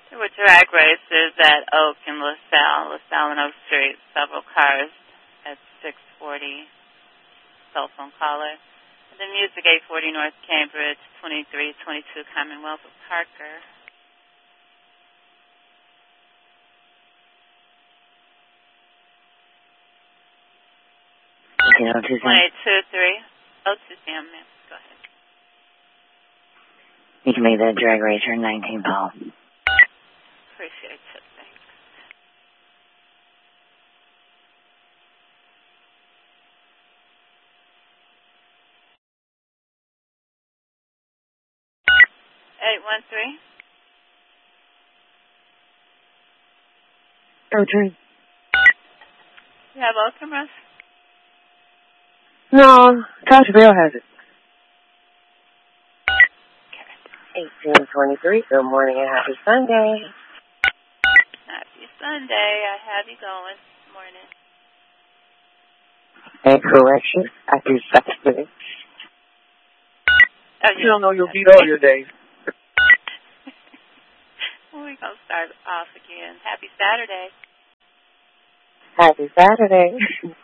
There were drag races at Oak and LaSalle and Oak Street. Several cars at 640 cell phone caller. And then music 840 North Cambridge, 2322 Commonwealth of Parker. Okay, 1823. Oh, Suzanne, ma'am. Go ahead. You can make that drag racer 19 Paul. Appreciate it. Thanks. $813. Gertrude. You have Okemos? No, Tasha Bell has it. Okay. 1823. Good morning and happy Sunday. Happy Sunday. I have you going this morning. And correction, happy Saturday. Oh, you don't know you'll beat all your days. We're going to start off again. Happy Saturday. Happy Saturday.